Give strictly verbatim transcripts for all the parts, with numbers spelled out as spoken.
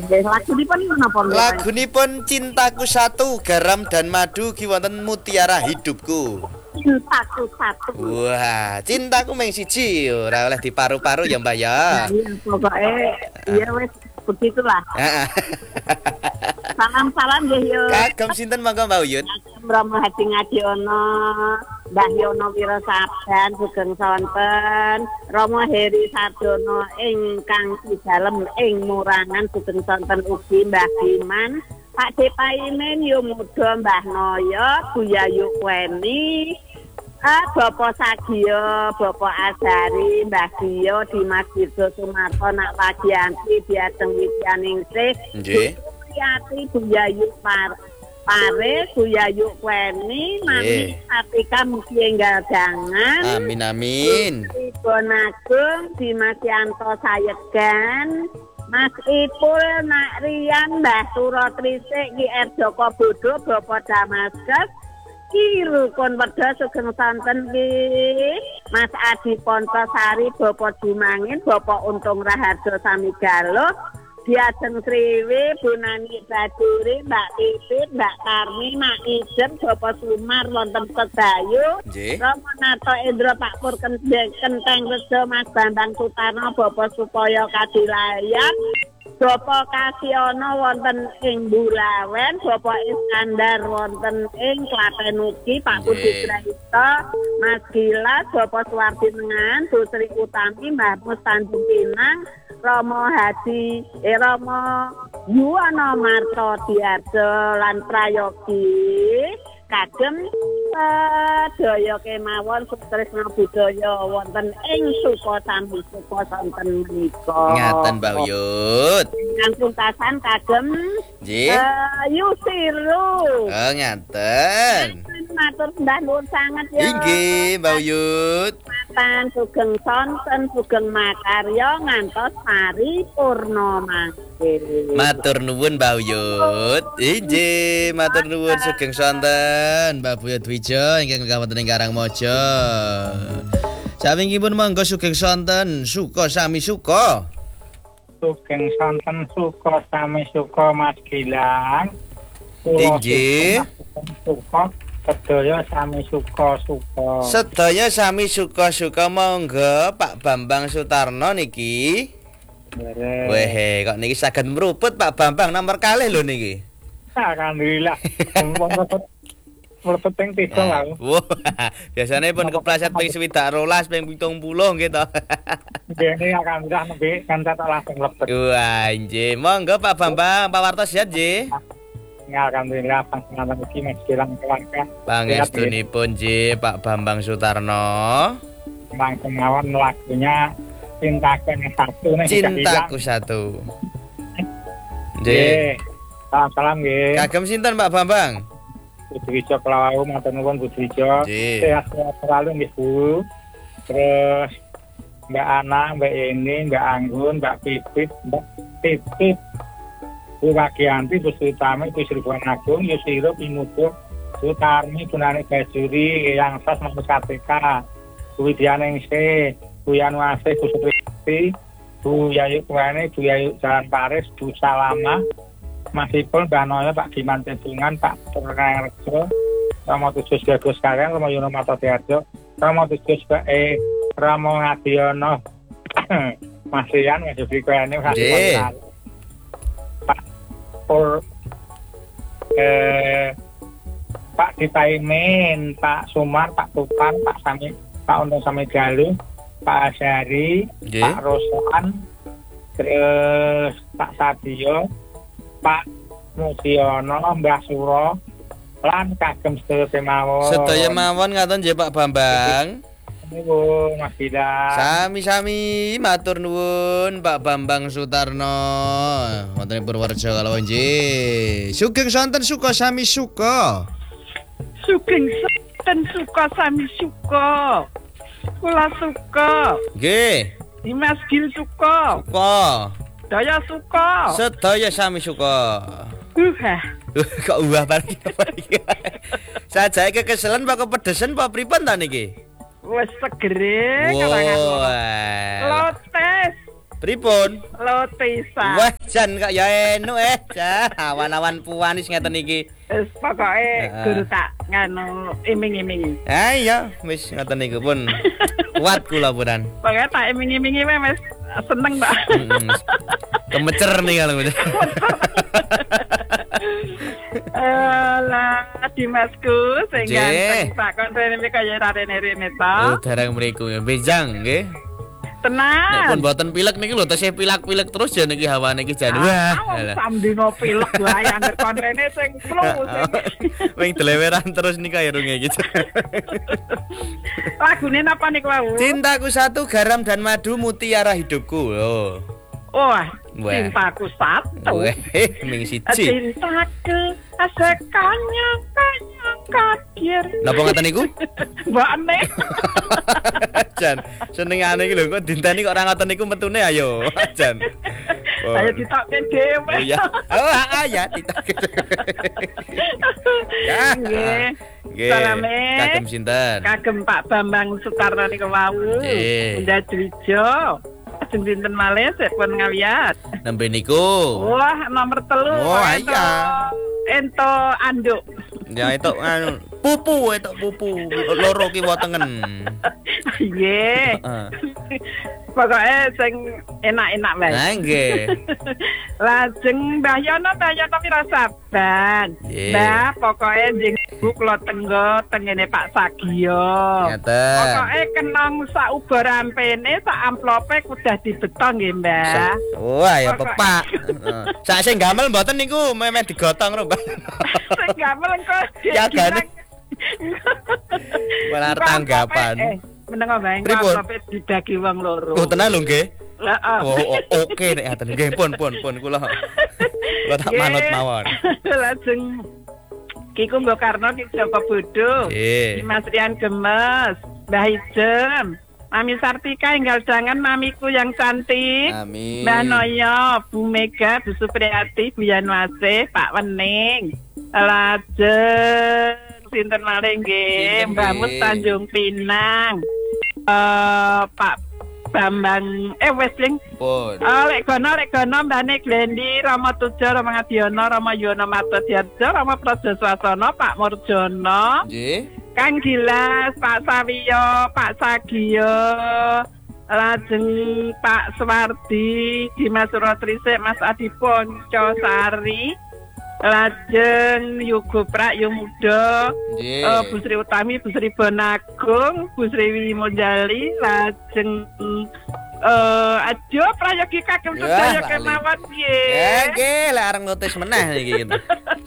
Lagunipun menapa? Lagunipun Cintaku Satu, Garam dan Madu ki wonten Mutiara Hidupku. Cintaku Satu. Wah, cintaku meng siji ora oleh diparu-paru ya Mbak ya. Iya, pokoke iya wis begitulah. Heeh. Salam-salam nggih yo. Kagem sinten monggo Mbak Uyut? Romo Hadi Ngadiono, Mbah Yono Wirasabdan sugeng sonten, Romo Heri Sardono ingkang dalem ing Murangan sugeng sonten ugi Mbah Diman, Pak Depaimen yo muda Mbah Noyo, Buyayu Weni, ah Bapak Sagio, Bapak Azari, Mbah Dio, Dimas Dirdo Sumarto, Nak Wagianti, Biateng Widyaningsih, Nggih. Yati Buyayu Par Pare Buyayu Kweni Mami Atika mugi enggal jangan. Amin amin. Ibon Agung Dimas Yanto Sayegan, Mas Ipul Nak Rian Mbah Suro Trisik Ki R Joko Bodo Bapak Damaskus Ki Rukun Wedha sugeng sonten Ki Mas Adi Pontosari Bapak Dumangin Bapak Untung Raharjo Samigaluh Diajeng Sriwi, Bu Nani Baduri, Mbak Pipit, Mbak Karmi, Mak Ijem, Bapak Sumar, wonten Sedayu, Romo Nato Indro, Pak Pur Kenteng Rejo, Mas Bambang Sutarno, Bapak Supoyo Kadilayan, Bapak Kasiono wonten ing Bulawen, Bapak Iskandar wonten ing Klaten ugi, Pak Budi Kraito, Mas Gilas, Bapak Suwardi Nengan, Bu Sri Utami, Mbah Mus Tanjung Pinang, Romo Hadi, eh, Romo Yuwono Marto Diarjo lan Prayogi kagem sedaya kemawon sutresna budaya wonten ing Suko Sami Suko sonten menika. Ngaten Mbak Uyut. Ingkang pungkasan kagem nggih. Uh, Yusiru. Oh ngaten. Matur sembah nuwun sanget ya. Inggih Mbak Uyut. Matan sugeng sonten sugeng makarya ngantos paripurna mangke. Matur nuwun Mbak Uyut. Inggih, matur nuwun sugeng sonten Mbak Buyut Wijo ingkang kawanten ing Karangmaja. Sawingipun monggo sugeng sonten Suka Sami Suka. Sugeng sonten Suka Sami Suka Mas Gilang. Inggih. Suka sedaya sami suka-suka. Sedaya sami suka-suka monggo Pak Bambang Sutarno niki. Weh, kok niki saged mruput Pak Bambang nomor kalih lho niki. Alhamdulillah. Mruput ping tiga lho. Wah, biasane pun kepleset ping swidak rolas ping pitung puluh nggih to. Dene alhamdulillah nembe kan tak langsung mlebet. Wah, nggih. Monggo Pak Bambang, Pak Warto sehat nggih. Alhamdulillah panjenengan iki Mas Gilang keluarga. Pangestunipun nggih Pak Bambang Sutarno. Mangke mawon lagunya Cintaku Satu nih. Cintaku Satu. Nggih. Salam-salam nggih. Kagem sinten Pak Bambang? Budrijo Kelawau matur nuwun Budrijo. Sehat selalu nggih Bu. Terus Mbak Ana, Mbak Eni, Mbak Anggun, Mbak Pipit, Mbak Pipit. Bu Wagianti, Bu Sutami, Bu Sribuan Agung, Yusiro, Pimudo, Sutarmi, Bu Nani Bajuri, Yang Sas, Mas K T K, Bu Widyaningsih, Bu Yanuasih, Bu Supriyati, Bu Yayu Kuwene, Bu Yayu Jalan Paris, Bu Salama, Mas Ipul, Mbak Noyo, Pak Diman Tedungan, Pak Terkaya Rejo, Romo Tujuh Bagus Kalian, Romo Yuno Mato Diarjo, Romo Tujuh Mbak E, Romo Ngadiono, Mas Rian, Mas Yudhi Kuwene, Mas Ipul, Pur eh, Pak Ditaimin, Pak Sumar, Pak Tupan, Pak Sami, Pak Untung Samigaluh, Pak Azari, Ye. Pak Rosan, terus Pak Sadio, Pak Musiono, Mbah Suro, lan kagem sedaya kemawon. Sedaya mawon ngaten nggih Pak Bambang. Niku Mas Gilang. Sami-sami matur nuwun Pak Bambang Sutarno. Wonten Purworejo kalau nggih. Sugeng sonten Suka Sami Suka. Sugeng sonten Suka Sami Suka. Kula suka. Nggih. Dimas Gil suka. Suka. Daya suka. Sedaya sami suka. Uhah. Kok uah bareng iki. Sajake kekeselen apa kepedesan apa pripun ta niki? Wes segere karangan lotes. Pripun? Lotisan. Wah, jan kok ya enu eh. Jan awan-awan puanis ngeten iki. Wis pokoke guru tak nganu iming-imingi. Ah iya, wis ngeten niku pun. Kuat kula punan. Pokoke tak iming-imingi wis seneng tak. Kemecer nih kalau gitu. Alah, Dimasku sing ganteng tak kon rene kaya rene-rene ta. Oh, dereng mriku ya. Bejang nggih. Tenan. Nek pun boten pilek niki lho tesih pilak-pilek terus ya niki hawane iki jan. Wah. Samdino pilek wae angger kon rene sing flu sing. Wing deleweran terus nika ya runge gitu. Lagune napa niku wau? Cintaku satu garam dan madu mutiara hidupku. Loh. Wah, cintaku satu. Weh, ming siji. Cintaku asekanya kanya kadir. Napa ngoten niku? Mbak Ane. Jan, senengane iki lho kok dinteni kok ora ngoten niku metune ayo. Jan. Saya ditokke dhewe. Oh iya. Oh, ah ya ditokke. Ya. Nggih. Nggih. Salame. Kagem sinten? Kagem Pak Bambang Sutarno niku wau. Nggih. Ndadrijo. Ajeng dinten malih sik pun ngawiyat. Nembe niku. Wah, nomor telu. Oh, iya. Ento anduk. Ya itu anu pupu itu pupu loro kiwa tengen. Nggih. Pokoke sing enak-enak wae. Nah, nggih. Lajeng Mbah Yono, Mbah Yono pira saban. Mbah, pokoke njing kula tenggo tengene Pak Sagio. Ngaten. Pokoke kenong sak uga rampene sak amplope kudah dibetong nggih, Mbah. Wah, ya pepak. Sak sing gamel mboten niku memeh digotong lho, Mbah. Sing gamel engko. Ya gane. Malah tanggapan. Meneng bae amplope dibagi wong loro. Oh, tenan lho nggih. Heeh. Oh, oke nek ngaten nggih, pun pun pun kula. Kula tak manut mawon. Lajeng Kiku nggo Karno Ki Joko Bodo. Nggih. Mas Rian Gemes, Mbah Ijem, Mami Sartika enggal jangan mamiku yang cantik. Amin. Mbah Noyo, Bu Mega, Bu Supriyati, Bu Yanwase, Pak Wening. Lajeng sinten malih nggih, Mbah Mus Tanjung Pinang. Eh Pak Bambang eh Wesling. Pun. Oh, lek kono lek kono Mbane Glendi, Rama Tujo, Rama Ngadiono, Rama Yono Martodiarjo, Rama Praja Swasana, Pak Murjono. Nggih. Kang Gilas, Pak Sawiyo, Pak Sagio, lajeng Pak Swardi, Dimas Suratrisik, Mas Adi Ponco Sari, lajeng Yugo Prak Yumudo, uh, Bu Sri Utami, Bu Sri Bonagung, Bu Sri Wimonjali, lajeng uh, Ajo Prayogi Kagem Sedaya Kemawon nggih. Ya nggih, lek areng notis meneh iki gitu.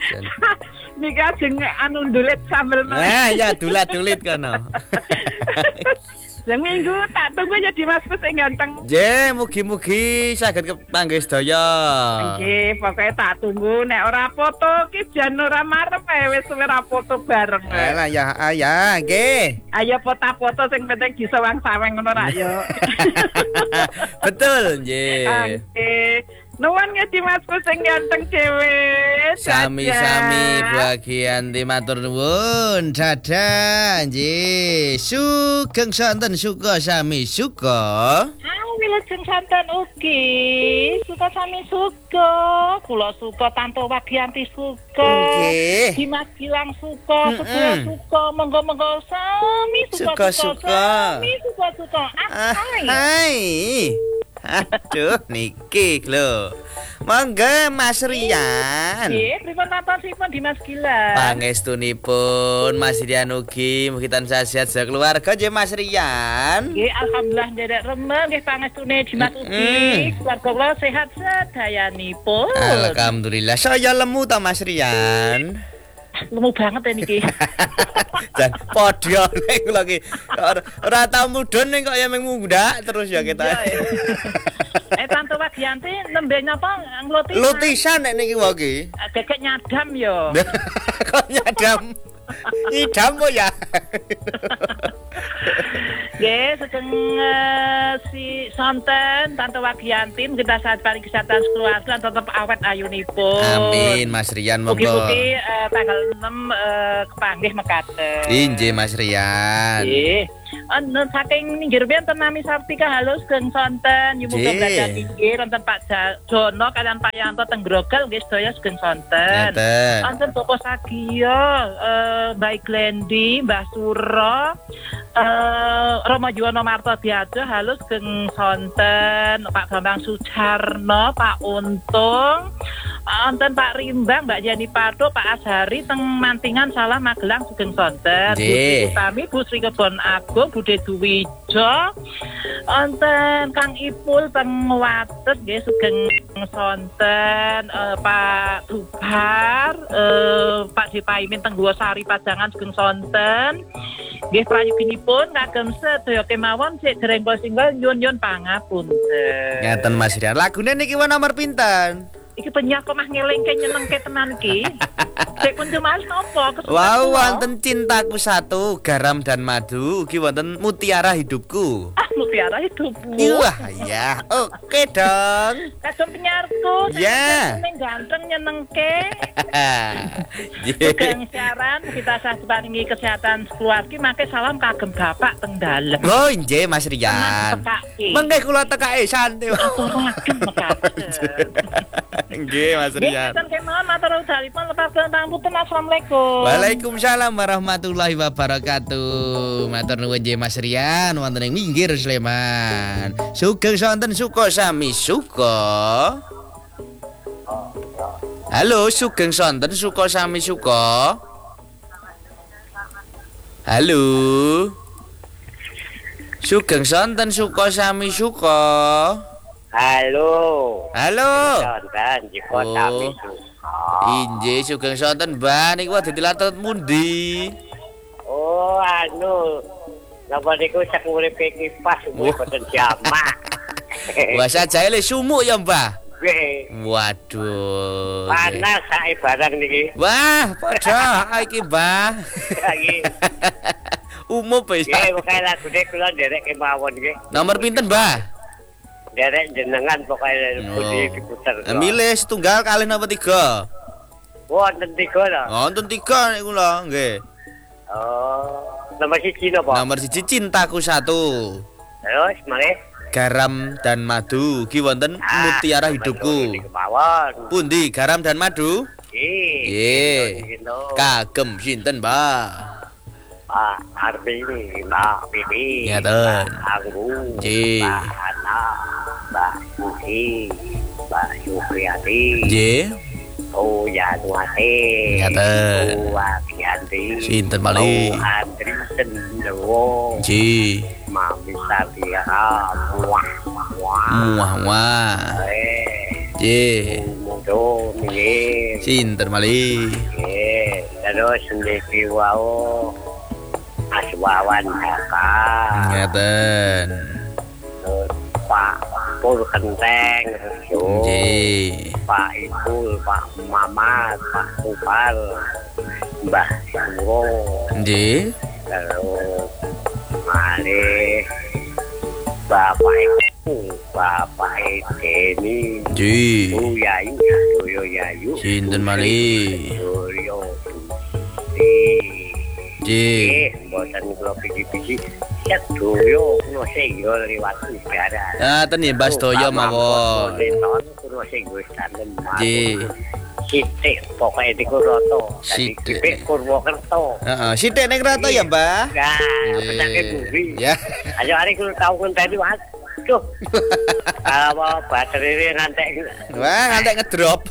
Nika jeng anu ndulit sambel meneh. Nah, ya dulat-dulit kono. Yang minggu tak tunggu ya Dimas sing ganteng. Nggih, mugi-mugi saged kepanggih sedaya. Nggih, pokoke tak tunggu nek ora foto ki jan ora marep ae wis ora foto bareng. Alah ya, ya, nggih. Ayo foto-foto sing penting disawang-sawang ngono ra yo. Betul, nggih. Nggih. Nuwun nggih Dimasku sing ganteng dhewe. Sami-sami bagian matur nuwun. Dadah, nggih. Sugeng santen suka sami suka. Wilujeng santen ugi suka sami suka. Kula suka Tanto Wagianti suka. Nggih. Dimas Gilang suka, sedaya suka. Monggo-monggo sami suka suka. Sami suka-suka. Hai. Aduh niki lho. Monggo Mas Rian. Nggih, pripun maturipun Dimas Gilang? Pangestunipun Mas Rian ugi mugi tansah sehat sekeluarga nggih Mas Rian. Nggih, alhamdulillah nderek remeng nggih pangestune Dimas ugi. Keluarga kula sehat sedayanipun. Alhamdulillah. Saya lemu ta Mas Rian. Lemu banget ya niki. Jan padha nek kula iki ora tau mudhun ning kok ya mung mundak terus ya kita. Eh Tanto Wagianti nembe nyapa ngluti. Lutisan nek niki wae iki. Gekek nyadam yo. Kok nyadam. Idam kok ya. Nggih, sugeng uh, si Sonten, Tante Wagiyanti, kita saat paling kesehatan keluarga dan tetap awet ayunipun. Amin, Mas Rian monggo. Mugi-mugi uh, tanggal enam uh, kepanggih mekaten. Inggih Mas Rian. Nggih. Anu saking ninggir wonten Nami Sartika halo sugeng sonten nyumuga belajar ninggir wonten Pak Jono kalian Pak Yanto teng Grogol nggih sedaya sugeng sonten. Wonten Bapak Sagiyo, eh, Mbak Glendi, Mbah Suro, eh Romo Juwono Marto Diajo halo sugeng sonten, Pak Bambang Sujarno, Pak Untung, wonten Pak Rimbang, Mbak Jani Pato, Pak Azhari teng Mantingan Salah Magelang sugeng sonten. Bu Utami, Bu Sri Kebon Agung, Bude Duwijo, wonten Kang Ipul teng Wates nggih sugeng sonten, uh, Pak Dubar, uh, Pak Dipaimin teng Guwasari Pajangan sugeng sonten. Nggih prayoginipun kagem sedaya kemawon sik dereng single nyun-nyun pangapunten. Ngaten Mas Rian. Lagune niki wa nomor pinten? Iki penyak kok mah ngelengke nyenengke tenan iki. Sik pun Mas napa? Wow, wonten Cintaku Satu, Garam dan Madu, ugi wonten Mutiara Hidupku. Ah, Mutiara Hidupku. Wah, ya. Oke dong. Kagem penyiarku, ya. Sing ganteng nyenengke. Sugeng siaran kita saparingi kesehatan keluarga make salam kagem Bapak teng dalem. Oh, nggih Mas Rian. Mengke kula tekake santai. Aturaken mekaten. Nggih Mas Rian. Nggih, kemawon matur udharipun lepaken pamungten. Assalamualaikum. Waalaikumsalam warahmatullahi wabarakatuh. Matur nuwun nggih Mas Rian wonten ing minggir Sleman. Sugeng sonten suka sami suka. Halo, sugeng sonten suka sami suka. Halo. Sugeng sonten suka sami suka. Halo. Halo. Sonten suka sami suka. Inggih sugeng sonten Mbah niku ditilatet mundi? Oh anu napa niku sak uripe kipas mboten jamak. Wah sajae le sumuk ya Mbah. Nggih. Waduh. Panas sae barang niki. Wah, padha iki Mbah. Nggih. Umum wis. Nggih, pokoke lagune kula nderek kemawon nggih. Nomor pinten Mbah? Derek jenengan pokoknya putih diputer. Milih setunggal kali napa tiga? Wonten tiga lho. Wonten tiga niku lho, nggih. Oh, nomor siji napa? Nomor siji Cintaku Satu. Terus mari Garam dan Madu, ki wonten Mutiara Hidupku. Pundi Garam dan Madu? Nggih. Kagem sinten, Mbah? Pak Arbi, Mbak Bibi, Ngaten. Anggung, Nggih. Mbak Ana, Mbak Susi, Mbak Supriyati, Nggih. Oh Yanuate, Ngaten. Oh Wagiyanti, Sinten malih? Oh Andri Sendewo, Nggih. Mami Sabiara, Wah Wah, Muah muah. Eh, Nggih. Mudo Nggih, Sinten malih? Nggih, terus sendiri wau Aswawan Kakak, Ngaten. Pak Pur Kenteng, Nggih. Pak Ipul, Pak Mamat, Pak Kupar, Mbah Suro, Nggih. terus mari Bapak Ibu, Bapak Deni, Nggih. Uyayu, Doyo Yayu, Sinten malih? Doyo Budi. Nggih. Eh, mboten kula piji-piji sak doyo kula sing yo liwat negara. Ah, ten nggih Mbah sedaya mawon. Kula sing wis kangen. Nggih. Sithik pokoke niku rata. Sithik. Sithik Purwokerto. Heeh, sithik ning rata ya, Mbah? Nah, Nggih. penake bumi. Ya. Ayo ari kula tau ngenteni Mas. Duh. Apa baterai ngantek. Wah, ngantek ngedrop.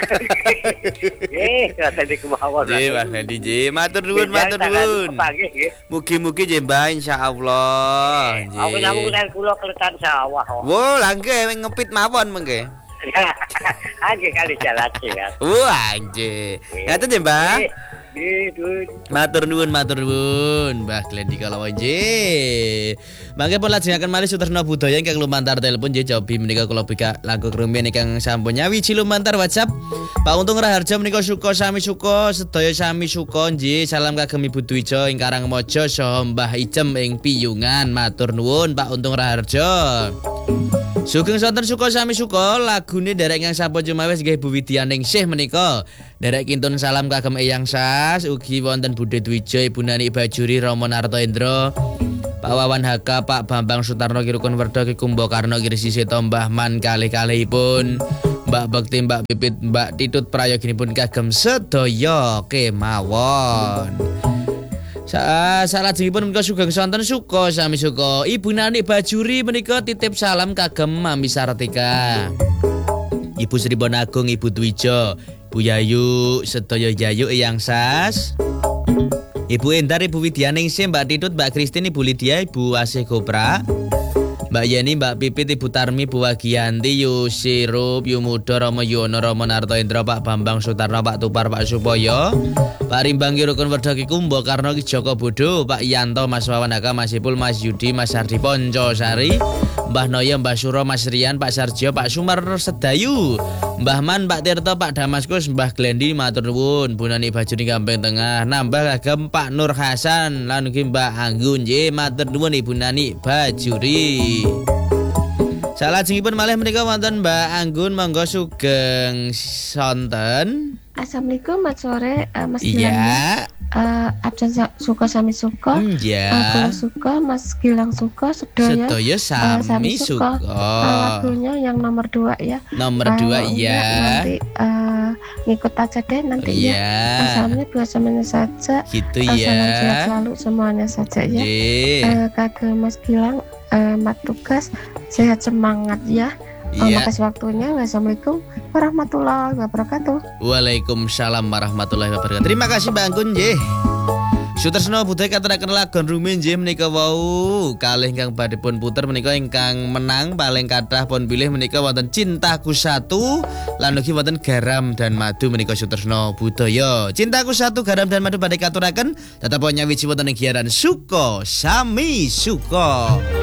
Eh, katene kemawon. Nggih, Mas Hendi nggih. Matur nuwun, matur nuwun. Mugi-mugi nggih, Mbah, insyaallah. Nggih. Aku namung nek kula kletan sawah. Wo, lah nggih ngepit mawon mengke. Nggih kali jalan ya. Wah, nggih. Ngaten nggih, Mbah. Matur nuwun, matur nuwun, Mbah Glendi kala nggih. Mangke pun lajengaken malih Sutresna Budaya ingkang lumantar telepon nggih Jobi menika kula bika langkung rumiyin ingkang sampun nyawiji lumantar WhatsApp. Pak Untung Raharja menika suka sami suka, sedaya sami suka nggih. Salam kagem Ibu Dwija ing Karangmojo saha Mbah Ijem ing Piyungan. Matur nuwun Pak Untung Raharja. Sugeng sonten suka sami suka lagune derek ingkang sampun cumawis nggih Bu Widyaning Syih menika. Derek kintun salam kagem Eyang Sas, ugi wonten Bude Dwija, Ibu Nani Bajuri, Romo Narto Indro, Pak Wawan Haka, Pak Bambang Sutarno Kirukun Werda, Ki Kumbakarna Kirsi Seto, Mbah Man kalih-kalihipun, Mbak Bekti, Mbak Pipit, Mbak Titut prayoginipun kagem sedaya kemawon. Sa salajengipun menika sugeng sonten suka sami suka Ibu Nani Bajuri menika titip salam kagem Mami Sartika, Ibu Sri Bonagung, Ibu Dwija, Bu Yayu, sedaya Yayu Eyang Sas, Ibu Endar, Ibu Widyaning Syih, Mbak Titut, Mbak Kristin, Ibu Lydia, Ibu Asih Gopra, Mbak Yeni, Mbak Pipit, Ibu Tarmi, Bu Wagiyanti, Yu Sirup, Yu Muda, Romo Yono, Romo Narto Indro, Pak Bambang Sutarno, Pak Tupar, Pak Supoyo, Pak Rimbang Kirukun Werda, Ki Kumbakarna, Ki Joko Bodo, Pak Yanto, Mas Wawan Haka, Mas Ipul, Mas Yudi, Mas Hardi Poncosari, Mbah Noya, Mbah Suro, Mas Rian, Pak Sarjo, Pak Sumar Sedayu, Mbah Man, Pak Tirto, Pak Damaskus, Mbah Glendi, matur nuwun. Bu Nani Bajuri Gampeng Tengah, nambah kagem Pak Nur Hasan lan ugi Mbah Anggun nggih, matur nuwun Ibu Nani Bajuri. Salajengipun malih menika wonten Mbak Anggun, monggo sugeng sonten. Assalamualaikum, Mas sore, uh, Mas Iya. Gilang. Uh, Absen suka sami suka. Iya. Aku suka, Mas Gilang suka, sedaya. Sedaya sami, uh, sami suka. suka. Uh, lagunya yang nomor dua ya. Nomor uh, dua iya. Nanti uh, ngikut aja deh nanti iya. ya. Asalnya dua semuanya saja. Gitu uh, ya. Salam sehat selalu semuanya saja ya. Uh, kagem Mas Gilang, uh, mat tugas sehat semangat ya. Oh, iya. Makasih waktunya. Wassalamualaikum warahmatullahi wabarakatuh. Waalaikumsalam warahmatullahi wabarakatuh. Terima kasih Mbak Anggun nggih. Sutresna Budaya katuraken lagon rumiyin nggih menika wau kalih ingkang badhe pun puter menika ingkang menang paling kathah pun pilih menika wonten Cintaku Satu lan ugi wonten Garam dan Madu menika Sutresna Budaya. Cintaku Satu, Garam dan Madu badhe katuraken tetep nyawiji wonten ing giaran Suka Sami Suka.